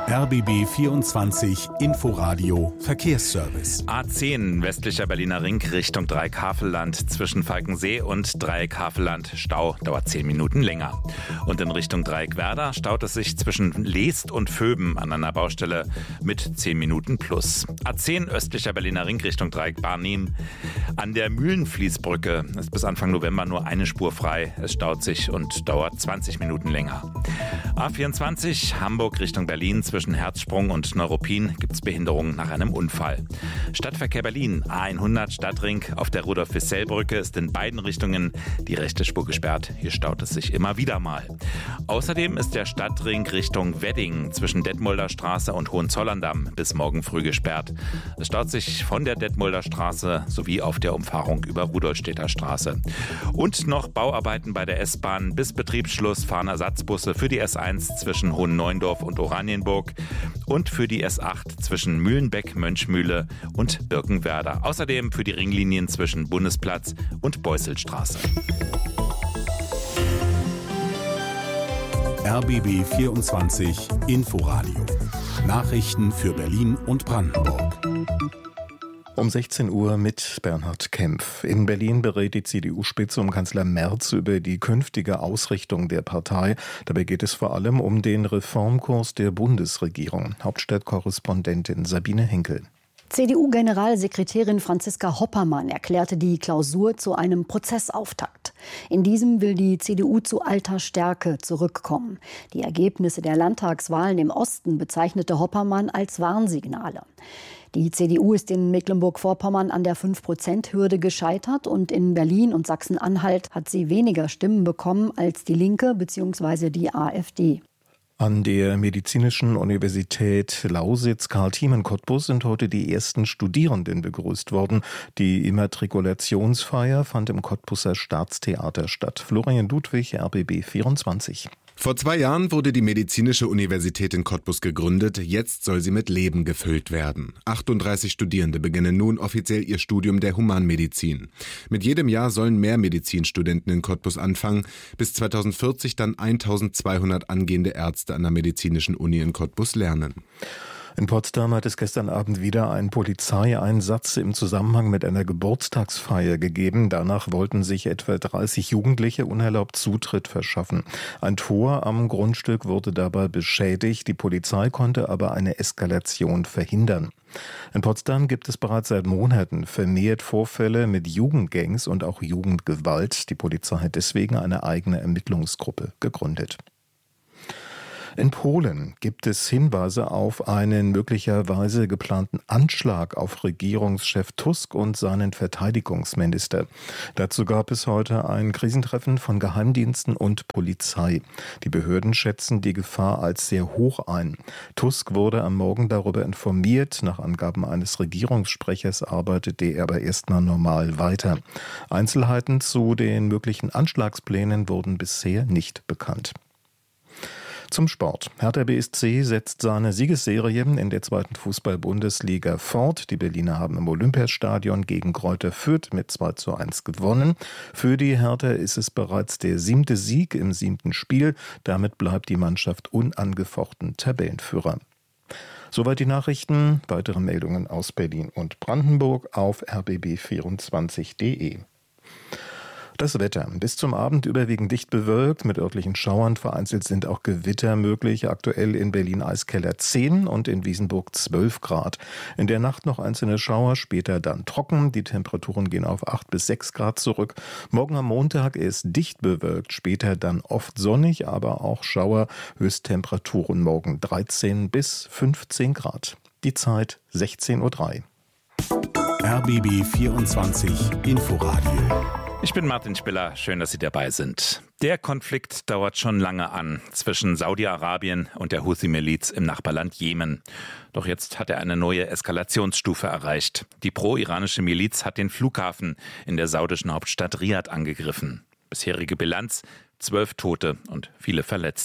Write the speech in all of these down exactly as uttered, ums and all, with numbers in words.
R B B vierundzwanzig Inforadio Verkehrsservice. A zehn westlicher Berliner Ring Richtung Dreieck-Havelland zwischen Falkensee und Dreieck-Havelland. Stau dauert zehn Minuten länger. Und in Richtung Dreieck-Werder staut es sich zwischen Leest und Vöben an einer Baustelle mit zehn Minuten plus. A zehn östlicher Berliner Ring Richtung Dreieck-Barnim. An der Mühlenfließbrücke ist bis Anfang November nur eine Spur frei. Es staut sich und dauert zwanzig Minuten länger. A vierundzwanzig Hamburg Richtung Berlin zwischen Herzsprung und Neuruppin gibt es Behinderungen nach einem Unfall. Stadtverkehr Berlin A hundert Stadtring auf der Rudolf-Wissell-Brücke ist in beiden Richtungen die rechte Spur gesperrt. Hier staut es sich immer wieder mal. Außerdem ist der Stadtring Richtung Wedding zwischen Detmolder Straße und Hohenzollern-Damm bis morgen früh gesperrt. Es staut sich von der Detmolder Straße sowie auf der Umfahrung über Rudolstädter Straße. Und noch Bauarbeiten bei der S-Bahn. Bis Betriebsschluss fahren Ersatzbusse für die S eins zwischen Hohenneuendorf und Oranienburg und für die S acht zwischen Mühlenbeck, Mönchmühle und Birkenwerder. Außerdem für die Ringlinien zwischen Bundesplatz und Beusselstraße. R B B vierundzwanzig Inforadio. Nachrichten für Berlin und Brandenburg. Um sechzehn Uhr mit Bernhard Kempf. In Berlin berät die C D U-Spitze um Kanzler Merz über die künftige Ausrichtung der Partei. Dabei geht es vor allem um den Reformkurs der Bundesregierung. Hauptstadtkorrespondentin Sabine Henkel. C D U-Generalsekretärin Franziska Hoppermann erklärte die Klausur zu einem Prozessauftakt. In diesem will die C D U zu alter Stärke zurückkommen. Die Ergebnisse der Landtagswahlen im Osten bezeichnete Hoppermann als Warnsignale. Die C D U ist in Mecklenburg-Vorpommern an der fünf Prozent Hürde gescheitert und in Berlin und Sachsen-Anhalt hat sie weniger Stimmen bekommen als die Linke bzw. die AfD. An der Medizinischen Universität Lausitz Karl-Thiemen-Cottbus sind heute die ersten Studierenden begrüßt worden. Die Immatrikulationsfeier fand im Cottbuser Staatstheater statt. Florian Ludwig, R B B vierundzwanzig. Vor zwei Jahren wurde die Medizinische Universität in Cottbus gegründet. Jetzt soll sie mit Leben gefüllt werden. achtunddreißig Studierende beginnen nun offiziell ihr Studium der Humanmedizin. Mit jedem Jahr sollen mehr Medizinstudenten in Cottbus anfangen. Bis zweitausendvierzig dann eintausendzweihundert angehende Ärzte an der Medizinischen Uni in Cottbus lernen. In Potsdam hat es gestern Abend wieder einen Polizeieinsatz im Zusammenhang mit einer Geburtstagsfeier gegeben. Danach wollten sich etwa dreißig Jugendliche unerlaubt Zutritt verschaffen. Ein Tor am Grundstück wurde dabei beschädigt. Die Polizei konnte aber eine Eskalation verhindern. In Potsdam gibt es bereits seit Monaten vermehrt Vorfälle mit Jugendgangs und auch Jugendgewalt. Die Polizei hat deswegen eine eigene Ermittlungsgruppe gegründet. In Polen gibt es Hinweise auf einen möglicherweise geplanten Anschlag auf Regierungschef Tusk und seinen Verteidigungsminister. Dazu gab es heute ein Krisentreffen von Geheimdiensten und Polizei. Die Behörden schätzen die Gefahr als sehr hoch ein. Tusk wurde am Morgen darüber informiert. Nach Angaben eines Regierungssprechers arbeitet er aber erstmal normal weiter. Einzelheiten zu den möglichen Anschlagsplänen wurden bisher nicht bekannt. Zum Sport. Hertha B S C setzt seine Siegesserie in der zweiten Fußball-Bundesliga fort. Die Berliner haben im Olympiastadion gegen Greuther Fürth mit zwei zu eins gewonnen. Für die Hertha ist es bereits der siebte Sieg im siebten Spiel. Damit bleibt die Mannschaft unangefochten Tabellenführer. Soweit die Nachrichten. Weitere Meldungen aus Berlin und Brandenburg auf r b b vierundzwanzig punkt d e. Das Wetter. Bis zum Abend überwiegend dicht bewölkt, mit örtlichen Schauern. Vereinzelt sind auch Gewitter möglich. Aktuell in Berlin Eiskeller zehn und in Wiesenburg zwölf Grad. In der Nacht noch einzelne Schauer, später dann trocken. Die Temperaturen gehen auf acht bis sechs Grad zurück. Morgen am Montag ist dicht bewölkt, später dann oft sonnig, aber auch Schauer. Höchsttemperaturen morgen dreizehn bis fünfzehn Grad. Die Zeit sechzehn Uhr drei. R B B vierundzwanzig Inforadio. Ich bin Martin Spiller, schön, dass Sie dabei sind. Der Konflikt dauert schon lange an zwischen Saudi-Arabien und der Houthi-Miliz im Nachbarland Jemen. Doch jetzt hat er eine neue Eskalationsstufe erreicht. Die pro-iranische Miliz hat den Flughafen in der saudischen Hauptstadt Riad angegriffen. Bisherige Bilanz: zwölf Tote und viele Verletzte.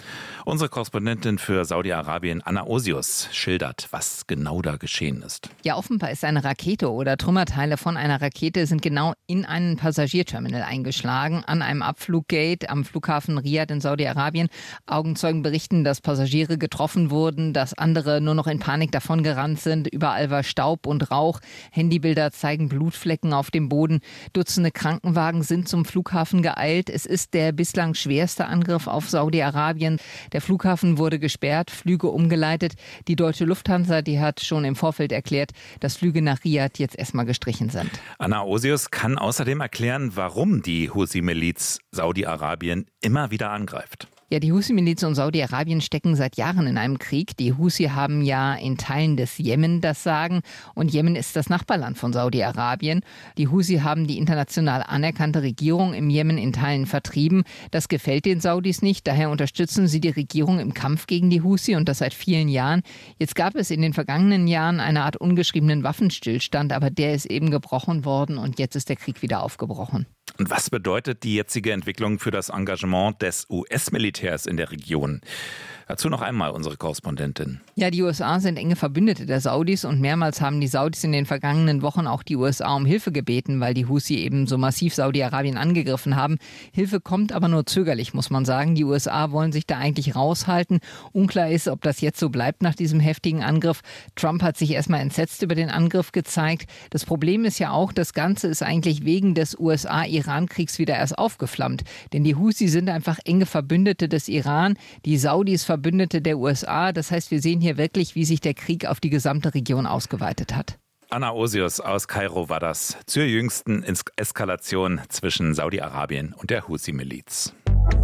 Unsere Korrespondentin für Saudi-Arabien, Anna Osius, schildert, was genau da geschehen ist. Ja, offenbar ist eine Rakete oder Trümmerteile von einer Rakete sind genau in einen Passagierterminal eingeschlagen, an einem Abfluggate am Flughafen Riyadh in Saudi-Arabien. Augenzeugen berichten, dass Passagiere getroffen wurden, dass andere nur noch in Panik davongerannt sind. Überall war Staub und Rauch. Handybilder zeigen Blutflecken auf dem Boden. Dutzende Krankenwagen sind zum Flughafen geeilt. Es ist der bislang schwerste Angriff auf Saudi-Arabien. Der Flughafen wurde gesperrt, Flüge umgeleitet. Die deutsche Lufthansa, die hat schon im Vorfeld erklärt, dass Flüge nach Riyadh jetzt erstmal gestrichen sind. Anna Osius kann außerdem erklären, warum die Husi-Miliz Saudi-Arabien immer wieder angreift. Ja, die Husi-Miliz und Saudi-Arabien stecken seit Jahren in einem Krieg. Die Husi haben ja in Teilen des Jemen das Sagen und Jemen ist das Nachbarland von Saudi-Arabien. Die Husi haben die international anerkannte Regierung im Jemen in Teilen vertrieben. Das gefällt den Saudis nicht, daher unterstützen sie die Regierung im Kampf gegen die Husi und das seit vielen Jahren. Jetzt gab es in den vergangenen Jahren eine Art ungeschriebenen Waffenstillstand, aber der ist eben gebrochen worden und jetzt ist der Krieg wieder aufgebrochen. Und was bedeutet die jetzige Entwicklung für das Engagement des U S-Militärs in der Region? Dazu noch einmal unsere Korrespondentin. Ja, die U S A sind enge Verbündete der Saudis und mehrmals haben die Saudis in den vergangenen Wochen auch die U S A um Hilfe gebeten, weil die Husi eben so massiv Saudi-Arabien angegriffen haben. Hilfe kommt aber nur zögerlich, muss man sagen. Die U S A wollen sich da eigentlich raushalten. Unklar ist, ob das jetzt so bleibt nach diesem heftigen Angriff. Trump hat sich erstmal entsetzt über den Angriff gezeigt. Das Problem ist ja auch, das Ganze ist eigentlich wegen des U S A-Iran-Kriegs wieder erst aufgeflammt. Denn die Husi sind einfach enge Verbündete des Iran. Die Saudis Verbündete der U S A. Das heißt, wir sehen hier wirklich, wie sich der Krieg auf die gesamte Region ausgeweitet hat. Anna Osius aus Kairo war das zur jüngsten Eskalation zwischen Saudi-Arabien und der Husi-Miliz.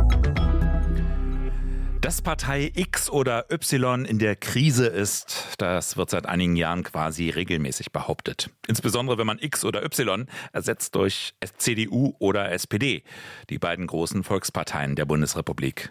Dass Partei X oder Y in der Krise ist, das wird seit einigen Jahren quasi regelmäßig behauptet. Insbesondere wenn man X oder Y ersetzt durch C D U oder S P D, die beiden großen Volksparteien der Bundesrepublik.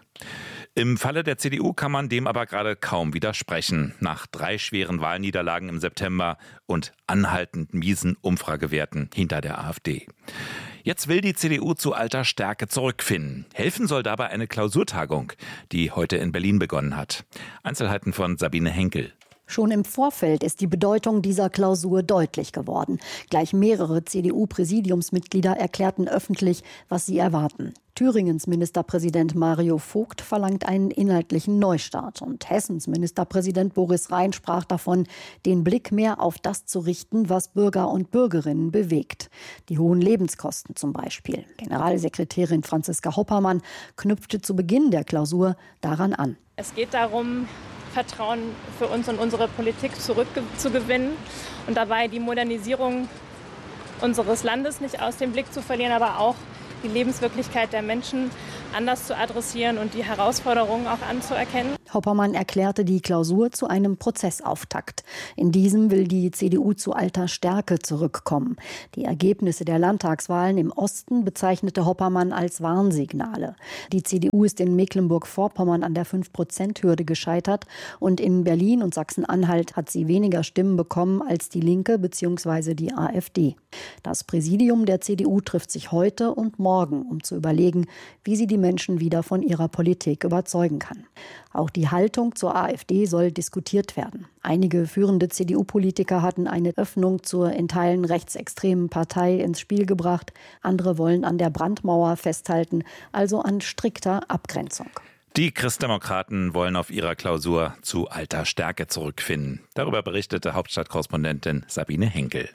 Im Falle der C D U kann man dem aber gerade kaum widersprechen. Nach drei schweren Wahlniederlagen im September und anhaltend miesen Umfragewerten hinter der AfD. Jetzt will die C D U zu alter Stärke zurückfinden. Helfen soll dabei eine Klausurtagung, die heute in Berlin begonnen hat. Einzelheiten von Sabine Henkel. Schon im Vorfeld ist die Bedeutung dieser Klausur deutlich geworden. Gleich mehrere C D U-Präsidiumsmitglieder erklärten öffentlich, was sie erwarten. Thüringens Ministerpräsident Mario Vogt verlangt einen inhaltlichen Neustart. Und Hessens Ministerpräsident Boris Rhein sprach davon, den Blick mehr auf das zu richten, was Bürger und Bürgerinnen bewegt. Die hohen Lebenskosten zum Beispiel. Generalsekretärin Franziska Hoppermann knüpfte zu Beginn der Klausur daran an. Es geht darum, Vertrauen für uns und unsere Politik zurückzugewinnen und dabei die Modernisierung unseres Landes nicht aus dem Blick zu verlieren, aber auch die Lebenswirklichkeit der Menschen anders zu adressieren und die Herausforderungen auch anzuerkennen. Hoppermann erklärte die Klausur zu einem Prozessauftakt. In diesem will die C D U zu alter Stärke zurückkommen. Die Ergebnisse der Landtagswahlen im Osten bezeichnete Hoppermann als Warnsignale. Die C D U ist in Mecklenburg-Vorpommern an der fünf Prozent Hürde gescheitert und in Berlin und Sachsen-Anhalt hat sie weniger Stimmen bekommen als die Linke bzw. die AfD. Das Präsidium der C D U trifft sich heute und morgen, um zu überlegen, wie sie die Menschen wieder von ihrer Politik überzeugen kann. Auch die Haltung zur AfD soll diskutiert werden. Einige führende C D U-Politiker hatten eine Öffnung zur in Teilen rechtsextremen Partei ins Spiel gebracht. Andere wollen an der Brandmauer festhalten, also an strikter Abgrenzung. Die Christdemokraten wollen auf ihrer Klausur zu alter Stärke zurückfinden. Darüber berichtete Hauptstadtkorrespondentin Sabine Henkel.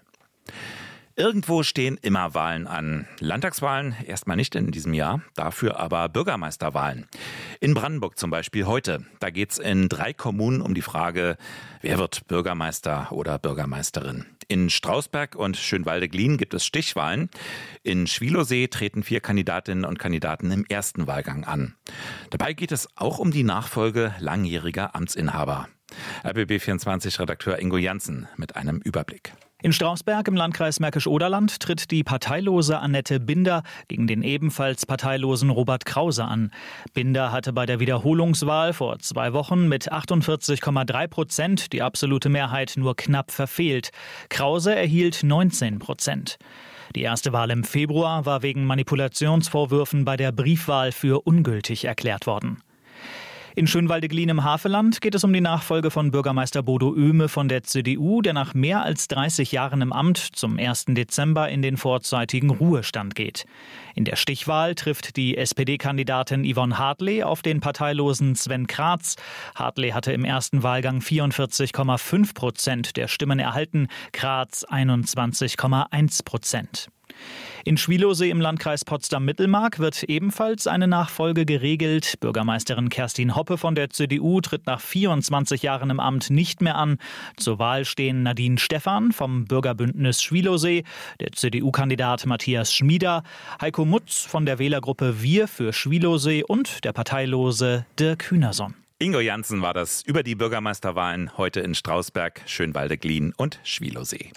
Irgendwo stehen immer Wahlen an. Landtagswahlen erstmal nicht in diesem Jahr, dafür aber Bürgermeisterwahlen. In Brandenburg zum Beispiel heute. Da geht es in drei Kommunen um die Frage, wer wird Bürgermeister oder Bürgermeisterin. In Strausberg und Schönwalde-Glien gibt es Stichwahlen. In Schwielowsee treten vier Kandidatinnen und Kandidaten im ersten Wahlgang an. Dabei geht es auch um die Nachfolge langjähriger Amtsinhaber. R B B vierundzwanzig-Redakteur Ingo Janssen mit einem Überblick. In Strausberg im Landkreis Märkisch-Oderland tritt die parteilose Annette Binder gegen den ebenfalls parteilosen Robert Krause an. Binder hatte bei der Wiederholungswahl vor zwei Wochen mit achtundvierzig Komma drei Prozent die absolute Mehrheit nur knapp verfehlt. Krause erhielt neunzehn Prozent. Die erste Wahl im Februar war wegen Manipulationsvorwürfen bei der Briefwahl für ungültig erklärt worden. In Schönwalde-Glien im Havelland geht es um die Nachfolge von Bürgermeister Bodo Oehme von der C D U, der nach mehr als dreißig Jahren im Amt zum ersten Dezember in den vorzeitigen Ruhestand geht. In der Stichwahl trifft die S P D-Kandidatin Yvonne Hartley auf den parteilosen Sven Kratz. Hartley hatte im ersten Wahlgang vierundvierzig Komma fünf Prozent der Stimmen erhalten, Kratz einundzwanzig Komma eins Prozent. In Schwielowsee im Landkreis Potsdam-Mittelmark wird ebenfalls eine Nachfolge geregelt. Bürgermeisterin Kerstin Hoppe von der C D U tritt nach vierundzwanzig Jahren im Amt nicht mehr an. Zur Wahl stehen Nadine Stephan vom Bürgerbündnis Schwielowsee, der C D U-Kandidat Matthias Schmieder, Heiko Mutz von der Wählergruppe Wir für Schwielowsee und der parteilose Dirk Hühnerson. Ingo Janssen war das über die Bürgermeisterwahlen heute in Strausberg, Schönwalde-Glien und Schwielowsee.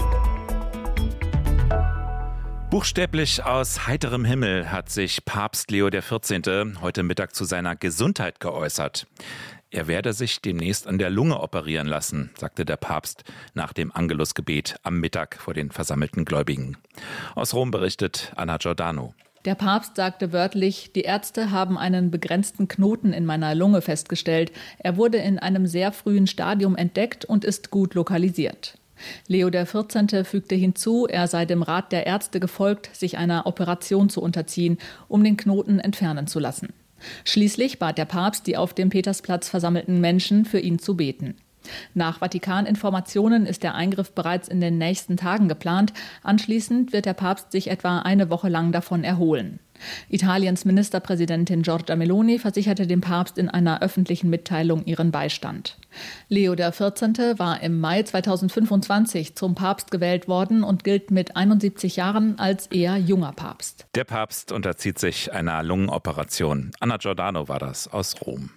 Buchstäblich aus heiterem Himmel hat sich Papst Leo der vierzehnte heute Mittag zu seiner Gesundheit geäußert. Er werde sich demnächst an der Lunge operieren lassen, sagte der Papst nach dem Angelusgebet am Mittag vor den versammelten Gläubigen. Aus Rom berichtet Anna Giordano. Der Papst sagte wörtlich, die Ärzte haben einen begrenzten Knoten in meiner Lunge festgestellt. Er wurde in einem sehr frühen Stadium entdeckt und ist gut lokalisiert. Leo der vierzehnte fügte hinzu, er sei dem Rat der Ärzte gefolgt, sich einer Operation zu unterziehen, um den Knoten entfernen zu lassen. Schließlich bat der Papst die auf dem Petersplatz versammelten Menschen, für ihn zu beten. Nach Vatikan-Informationen ist der Eingriff bereits in den nächsten Tagen geplant. Anschließend wird der Papst sich etwa eine Woche lang davon erholen. Italiens Ministerpräsidentin Giorgia Meloni versicherte dem Papst in einer öffentlichen Mitteilung ihren Beistand. Leo der vierzehnte war im Mai zweitausendfünfundzwanzig zum Papst gewählt worden und gilt mit einundsiebzig Jahren als eher junger Papst. Der Papst unterzieht sich einer Lungenoperation. Anna Giordano war das aus Rom.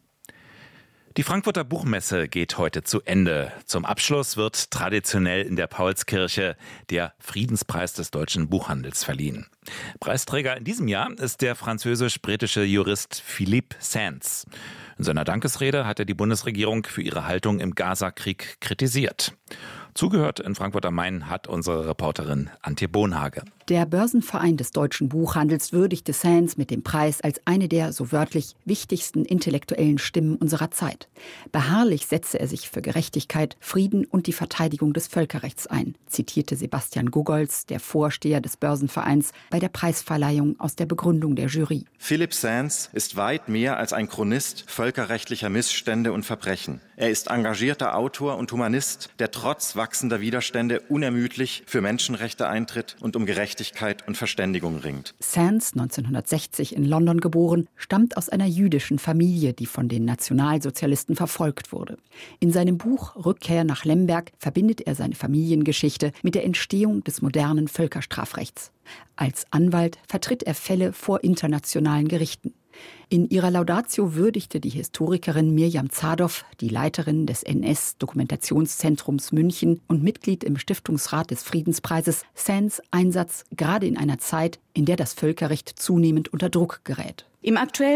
Die Frankfurter Buchmesse geht heute zu Ende. Zum Abschluss wird traditionell in der Paulskirche der Friedenspreis des deutschen Buchhandels verliehen. Preisträger in diesem Jahr ist der französisch-britische Jurist Philippe Sands. In seiner Dankesrede hat er die Bundesregierung für ihre Haltung im Gaza-Krieg kritisiert. Zugehört in Frankfurt am Main hat unsere Reporterin Antje Bohnhage. Der Börsenverein des deutschen Buchhandels würdigte Sands mit dem Preis als eine der, so wörtlich, wichtigsten intellektuellen Stimmen unserer Zeit. Beharrlich setze er sich für Gerechtigkeit, Frieden und die Verteidigung des Völkerrechts ein, zitierte Sebastian Gogolz, der Vorsteher des Börsenvereins, bei der Preisverleihung aus der Begründung der Jury. Philippe Sands ist weit mehr als ein Chronist völkerrechtlicher Missstände und Verbrechen. Er ist engagierter Autor und Humanist, der trotz wachsender Widerstände unermüdlich für Menschenrechte eintritt und um Gerechtigkeit und Verständigung ringt. Sands, neunzehnhundertsechzig in London geboren, stammt aus einer jüdischen Familie, die von den Nationalsozialisten verfolgt wurde. In seinem Buch Rückkehr nach Lemberg verbindet er seine Familiengeschichte mit der Entstehung des modernen Völkerstrafrechts. Als Anwalt vertritt er Fälle vor internationalen Gerichten. In ihrer Laudatio würdigte die Historikerin Mirjam Zadow, die Leiterin des N S-Dokumentationszentrums München und Mitglied im Stiftungsrat des Friedenspreises, Sands Einsatz gerade in einer Zeit, in der das Völkerrecht zunehmend unter Druck gerät. Im aktuellen